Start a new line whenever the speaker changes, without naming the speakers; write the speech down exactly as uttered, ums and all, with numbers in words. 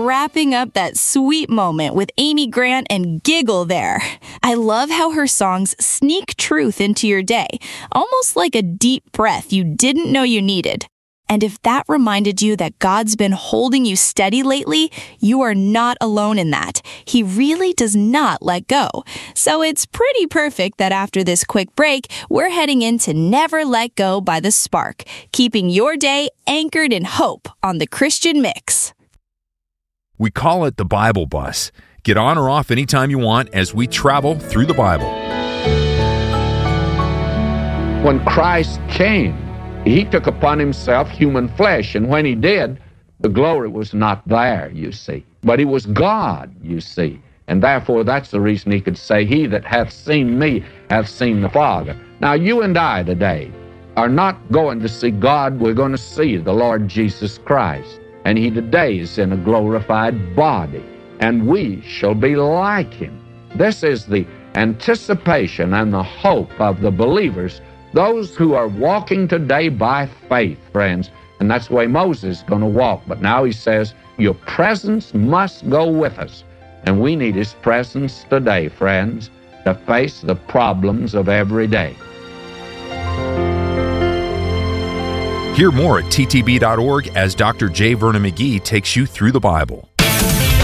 wrapping up that sweet moment with Amy Grant and giggle there. I love how her songs sneak truth into your day, almost like a deep breath you didn't know you needed. And if that reminded you that God's been holding you steady lately, you are not alone in that. He really does not let go. So it's pretty perfect that after this quick break, we're heading into Never Let Go by The Spark, keeping your day anchored in hope on the Christian Mix.
We call it the Bible Bus. Get on or off anytime you want as we travel through the Bible.
When Christ came, He took upon himself human flesh, and when he did, the glory was not there, you see. But he was God, you see. And therefore, that's the reason he could say, "He that hath seen me hath seen the Father." Now, you and I today are not going to see God. We're going to see the Lord Jesus Christ. And he today is in a glorified body, and we shall be like him. This is the anticipation and the hope of the believers, those who are walking today by faith, friends. And that's the way Moses is going to walk. But now he says, your presence must go with us. And we need his presence today, friends, to face the problems of every day.
Hear more at T T B dot org as Doctor J. Vernon McGee takes you through the Bible.